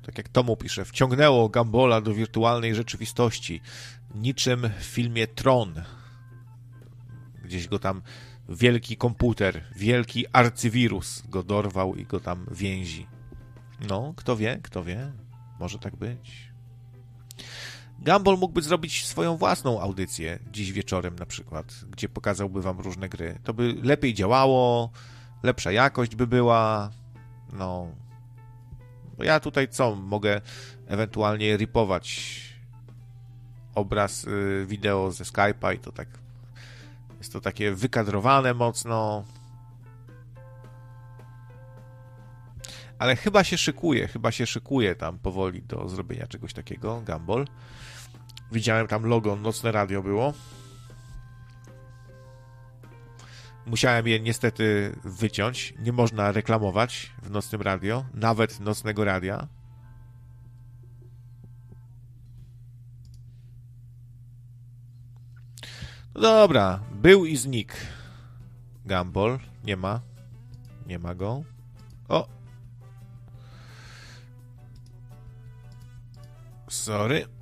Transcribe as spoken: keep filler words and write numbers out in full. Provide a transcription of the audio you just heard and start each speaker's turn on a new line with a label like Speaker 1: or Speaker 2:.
Speaker 1: tak jak Tomu pisze, wciągnęło Gumballa do wirtualnej rzeczywistości, niczym w filmie Tron. Gdzieś go tam wielki komputer, wielki arcywirus go dorwał i go tam więzi. No, kto wie, kto wie, może tak być. Gumball mógłby zrobić swoją własną audycję dziś wieczorem na przykład, gdzie pokazałby wam różne gry. To by lepiej działało, lepsza jakość by była, no... Bo ja tutaj co? Mogę ewentualnie ripować obraz, y, wideo ze Skype'a i to tak... Jest to takie wykadrowane mocno. Ale chyba się szykuje, chyba się szykuje tam powoli do zrobienia czegoś takiego, Gumball. Widziałem tam logo, Nocne Radio było. Musiałem je niestety wyciąć. Nie można reklamować w Nocnym Radio, nawet Nocnego Radia. No dobra, był i znikł. Gumball, nie ma. Nie ma go. O! Sorry.